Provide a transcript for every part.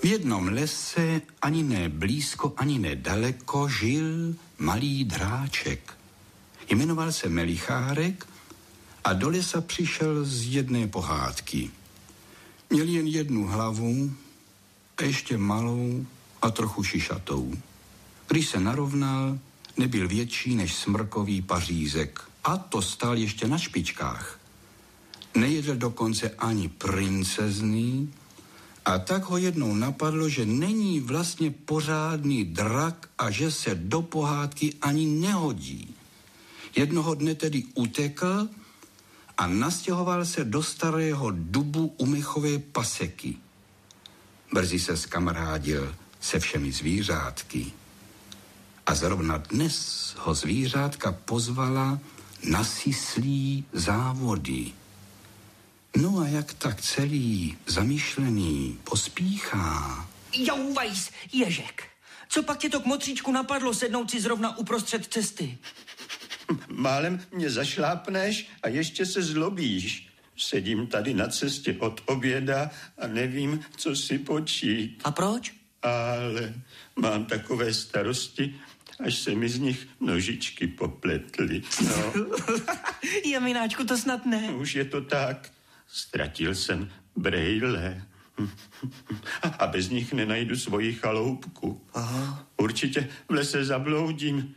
V jednom lese, ani ne blízko, ani ne daleko, žil malý dráček. Jmenoval se Melichárek a do lesa přišel z jedné pohádky. Měl jen jednu hlavu a ještě malou a trochu šišatou. Když se narovnal, nebyl větší než smrkový pařízek a to stál ještě na špičkách. Nejedl dokonce ani princezny a tak ho jednou napadlo, že není vlastně pořádný drak a že se do pohádky ani nehodí. Jednoho dne tedy utekl a nastěhoval se do starého dubu u mechové paseky. Brzy se zkamarádil se všemi zvířátky. A zrovna dnes ho zvířátka pozvala na syslí závody. No a jak tak celý zamyšlený pospíchá. Jauvajs, Ježek. Co pak tě to k motříčku napadlo sednout si zrovna uprostřed cesty? Málem mě zašlápneš a ještě se zlobíš. Sedím tady na cestě od oběda a nevím, co si počít. A proč? Ale mám takové starosti, až se mi z nich nožičky popletly. No. Jamináčku, to snad ne. Už je to tak. Ztratil jsem brejle. A bez nich nenajdu svoji chaloupku. Aha. Určitě v lese zabloudím.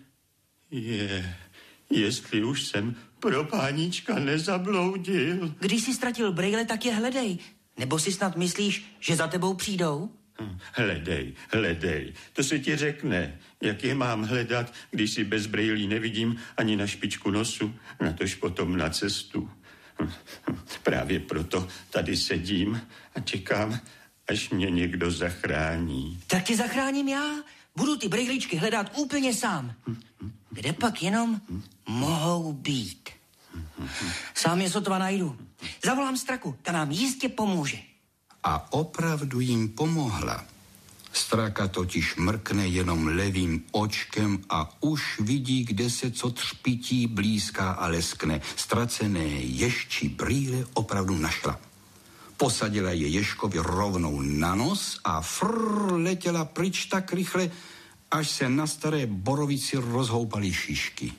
Jestli už jsem pro páníčka nezabloudil. Když jsi ztratil brejle, tak je hledej. Nebo si snad myslíš, že za tebou přijdou? Hledej. To se ti řekne. Jak je mám hledat, když si bez brejlí nevidím ani na špičku nosu, natož potom na cestu. Právě proto tady sedím a čekám, až mě někdo zachrání. Tak tě zachráním já. Budu ty brejličky hledat úplně sám. Kde pak jenom mohou být? Sám je sotva najdu. Zavolám Straku, ta nám jistě pomůže. A opravdu jim pomohla. Straka totiž mrkne jenom levým očkem a už vidí, kde se co třpití blízká a leskne. Ztracené ježčí brýle opravdu našla. Posadila je Ježkovi rovnou na nos a letěla pryč tak rychle, až se na staré borovici rozhoupaly šišky.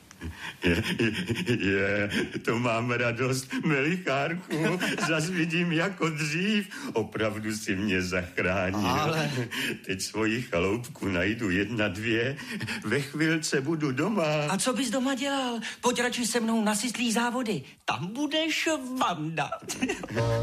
To mám radost, Melichárku, zas vidím jako dřív, opravdu si mě zachránil. Ale... Teď svoji chaloupku najdu 1, 2, ve chvilce budu doma. A co bys doma dělal? Pojď radši se mnou na syslí závody, tam budeš Vanda.